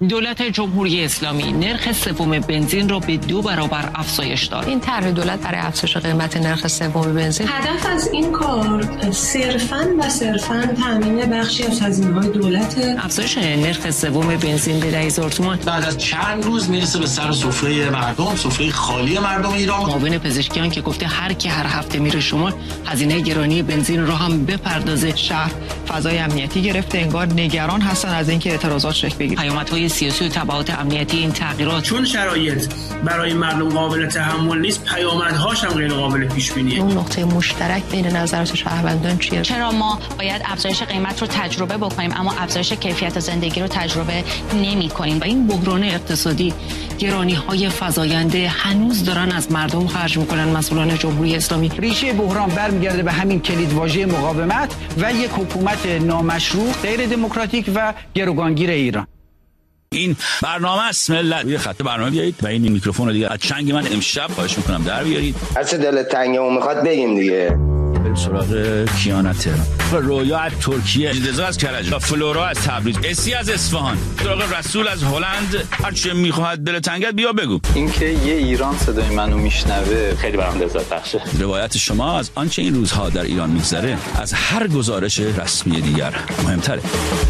دولت جمهوری اسلامی نرخ سوم بنزین را به 2 برابر افزایش داد. این طرح دولت برای افزایش قیمت نرخ سوم بنزین، هدف از این کار صرفاً تامین بخشی از هزینه‌های دولت. افزایش نرخ سوم بنزین به 10,000 تومان بعد از چند روز میرسه به سر سفره مردم، سفره خالی مردم ایران. معاون پزشکیان که گفته هر کی هر هفته میره شمال هزینه گرانی بنزین رو هم بپردازه. شهر فضای امنیتی گرفته، انگار نگران هستن از اینکه اعتراضات شکل بگیره. پیامدهای سیاسی و تبعات امنیتی این تغییرات، چون شرایط برای مردم قابل تحمل نیست، پیامدهاش هم غیر قابل پیش بینیه. اون نقطه مشترک بین نظرات شهروندان چیه؟ چرا ما باید افزایش قیمت رو تجربه بکنیم اما افزایش کیفیت زندگی رو تجربه نمی‌کنیم؟ و این بحران اقتصادی، گرانی‌های فزاینده هنوز دارن از مردم خرج می‌کنن مسئولان جمهوری اسلامی. ریشه بحران برمیگرده به همین کلیدواژه مقاومت و یک حکومت نامشروع، غیر دموکراتیک و گروگانگیر ایران. این برنامه است ملت. روی خط برنامه بیایید و این میکروفون رو دیگه از چنگ من امشب خواهش میکنم در بیارید. هر چه دلت تنگه میخواد بگیم دیگه. بریم سراغ کیانت رویا از ترکیه، رضا از کرج، فلورا از تبریز، اسی از اصفهان، سراغ رسول از هلند. هر چه میخواد دل تنگت بیا بگو. اینکه یه ایران صدای منو میشنوه خیلی برام لذت بخشه. روایت شما از آنچه این روزها در ایران میگذره از هر گزارش رسمی دیگر مهمتره.